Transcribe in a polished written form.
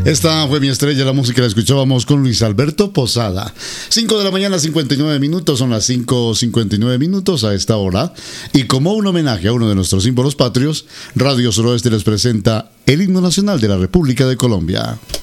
Esta fue mi estrella, la música la escuchábamos con Luis Alberto Posada. 5 de la mañana, 59 minutos, son las 5:59 minutos a esta hora. Y como un homenaje a uno de nuestros símbolos patrios, Radio Suroeste les presenta el himno nacional de la República de Colombia.